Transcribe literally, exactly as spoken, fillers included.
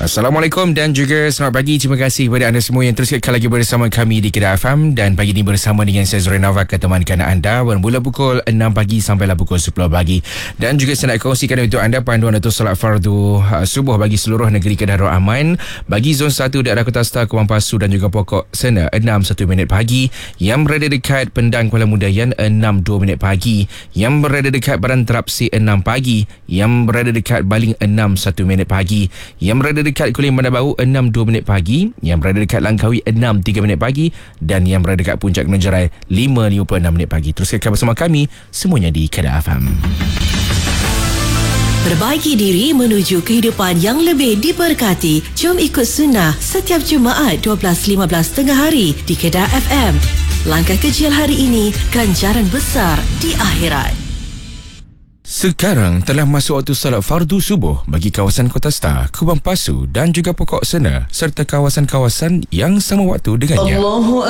Assalamualaikum dan juga selamat pagi. Terima kasih kepada anda semua yang terus kekal lagi bersama kami di Kedah F M. Dan pagi ini bersama dengan saya Zorin Nova ketemankan anda bermula pukul enam pagi sampailah pukul sepuluh pagi. Dan juga saya nak kongsikan untuk anda panduan untuk solat fardu uh, subuh bagi seluruh negeri Kedah Darul Aman. Bagi zon satu daerah Kota Star, Kuang Pasu dan juga Pokok Sena enam satu minit pagi. Yang berada dekat Pendang Kuala Mudayan enam dua minit pagi. Yang berada dekat Baran Terapsi enam pagi. Yang berada dekat Baling enam satu minit pagi. Yang berada dekat Kulim Bandar Baru enam dua minit pagi. Yang berada dekat Langkawi enam tiga minit pagi. Dan yang berada dekat Puncak Menejerai lima lima puluh enam minit pagi. Terus kekal bersama kami semuanya di Kedah F M. Perbaiki diri menuju kehidupan yang lebih diberkati. Jom ikut sunnah setiap Jumaat dua belas lima belas tengah hari di Kedah F M. Langkah kecil hari ini, ganjaran besar di akhirat. Sekarang telah masuk waktu salat fardu subuh bagi kawasan Kota Star, Kuang Pasu dan juga Pokok Sena serta kawasan-kawasan yang sama waktu dengannya. Allahu